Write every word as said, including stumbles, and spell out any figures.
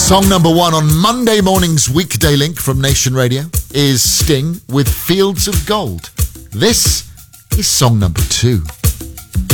Song number one on Monday morning's Weekday Link from Nation Radio is Sting with Fields of Gold. This is song number two.